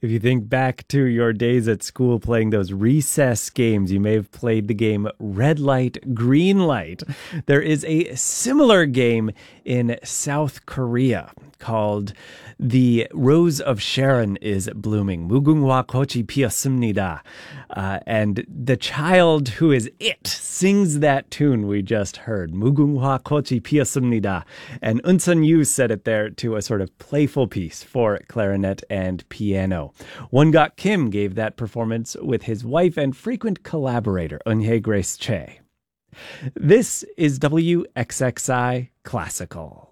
If you think back to your days at school playing those recess games, you may have played the game Red Light, Green Light. There is a similar game in South Korea called The Rose of Sharon is Blooming. 무궁화 꽃이 피었습니다. And the child who is it sings that tune we just heard. 무궁화 꽃이 피었습니다. And Eunsun Yu said it there to a sort of playful piece for clarinet and piano. Won-gak Kim gave that performance with his wife and frequent collaborator, Eunhye Grace Che. This is WXXI Classical.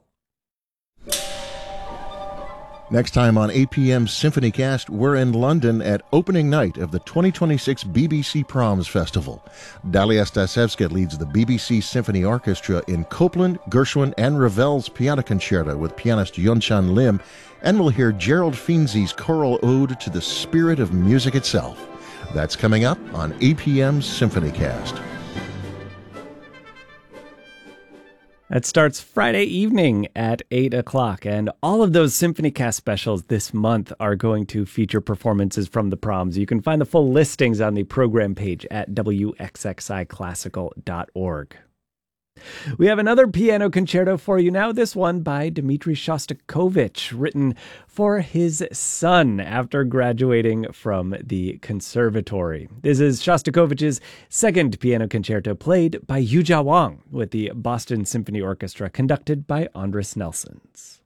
Next time on APM Symphonycast, we're in London at opening night of the 2026 BBC Proms Festival. Dalia Stasevska leads the BBC Symphony Orchestra in Copland, Gershwin, and Ravel's Piano Concerto with pianist Yeonchan Lim, and we'll hear Gerald Finzi's choral ode to the spirit of music itself. That's coming up on APM Symphonycast. That starts Friday evening at 8 o'clock, and all of those SymphonyCast specials this month are going to feature performances from the proms. You can find the full listings on the program page at wxxiclassical.org. We have another piano concerto for you now, this one by Dmitri Shostakovich, written for his son after graduating from the conservatory. This is Shostakovich's second piano concerto played by Yujia Wang with the Boston Symphony Orchestra, conducted by Andris Nelsons.